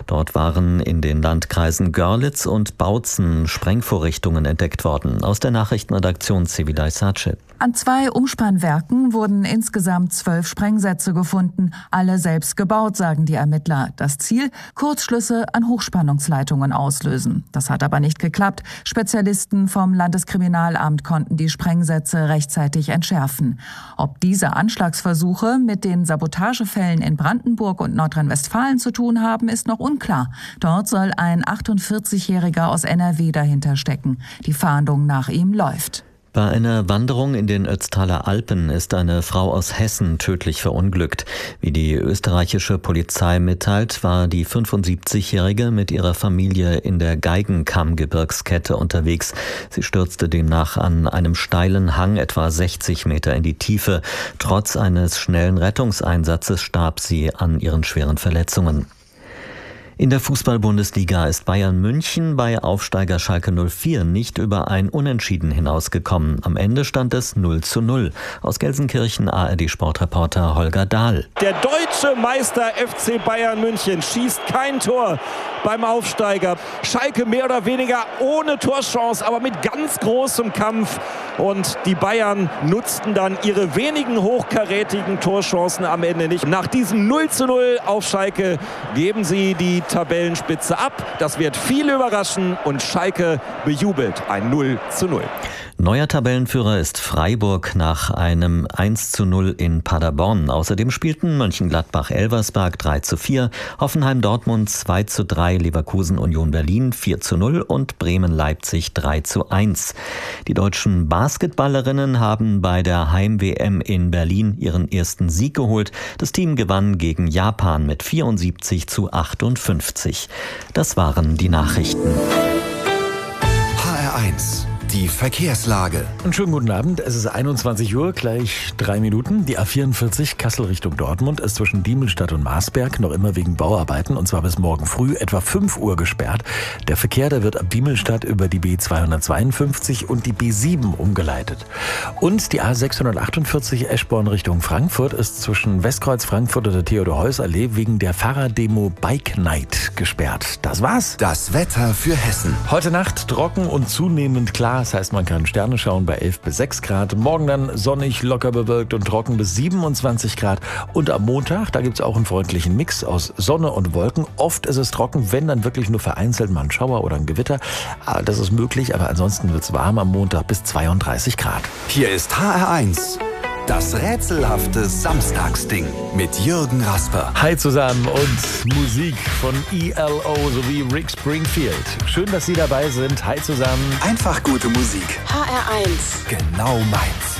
Dort waren in den Landkreisen Görlitz und Bautzen Sprengvorrichtungen entdeckt worden. Aus der Nachrichtenredaktion Sevilay Sace. An 2 Umspannwerken wurden insgesamt 12 Sprengsätze gefunden, alle selbst gebaut, sagen die Ermittler. Das Ziel: Kurzschlüsse an Hochspannungsleitungen auslösen. Das hat aber nicht geklappt. Spezialisten vom Landeskriminalamt konnten die Sprengsätze rechtzeitig entschärfen. Ob diese Anschlagsversuche mit den Sabotagefällen in Brandenburg und Nordrhein-Westfalen zu tun haben, ist noch unklar. Dort soll ein 48-Jähriger aus NRW dahinter stecken. Die Fahndung nach ihm läuft. Bei einer Wanderung in den Ötztaler Alpen ist eine Frau aus Hessen tödlich verunglückt. Wie die österreichische Polizei mitteilt, war die 75-Jährige mit ihrer Familie in der Geigenkamm-Gebirgskette unterwegs. Sie stürzte demnach an einem steilen Hang etwa 60 Meter in die Tiefe. Trotz eines schnellen Rettungseinsatzes starb sie an ihren schweren Verletzungen. In der Fußball-Bundesliga ist Bayern München bei Aufsteiger Schalke 04 nicht über ein Unentschieden hinausgekommen. Am Ende stand es 0:0. Aus Gelsenkirchen ARD-Sportreporter Holger Dahl. Der deutsche Meister FC Bayern München schießt kein Tor beim Aufsteiger. Schalke mehr oder weniger ohne Torchance, aber mit ganz großem Kampf. Und die Bayern nutzten dann ihre wenigen hochkarätigen Torchancen am Ende nicht. Nach diesem 0:0 auf Schalke geben sie die Tabellenspitze ab. Das wird viele überraschen und Schalke bejubelt ein 0:0. Neuer Tabellenführer ist Freiburg nach einem 1:0 in Paderborn. Außerdem spielten Mönchengladbach-Elversberg 3:4, Hoffenheim-Dortmund 2:3, Leverkusen-Union Berlin 4:0 und Bremen-Leipzig 3:1. Die deutschen Basketballerinnen haben bei der Heim-WM in Berlin ihren ersten Sieg geholt. Das Team gewann gegen Japan mit 74:58. Das waren die Nachrichten. HR1 Die Verkehrslage. Einen schönen guten Abend. Es ist 21 Uhr, gleich 3 Minuten. Die A44 Kassel Richtung Dortmund ist zwischen Diemelstadt und Marsberg noch immer wegen Bauarbeiten und zwar bis morgen früh etwa 5 Uhr gesperrt. Der Verkehr, der wird ab Diemelstadt über die B252 und die B7 umgeleitet. Und die A648 Eschborn Richtung Frankfurt ist zwischen Westkreuz Frankfurt und der Theodor-Heuss-Allee wegen der Fahrraddemo Bike Night gesperrt. Das war's. Das Wetter für Hessen. Heute Nacht trocken und zunehmend klar. Das heißt, man kann Sterne schauen bei 11 bis 6 Grad. Morgen dann sonnig, locker bewölkt und trocken bis 27 Grad. Und am Montag, da gibt es auch einen freundlichen Mix aus Sonne und Wolken. Oft ist es trocken, wenn dann wirklich nur vereinzelt mal ein Schauer oder ein Gewitter. Das ist möglich, aber ansonsten wird es warm am Montag bis 32 Grad. Hier ist HR1. Das rätselhafte Samstagsding mit Jürgen Rasper. Hi zusammen und Musik von ELO sowie Rick Springfield. Schön, dass Sie dabei sind. Hi zusammen. Einfach gute Musik. HR1. Genau meins.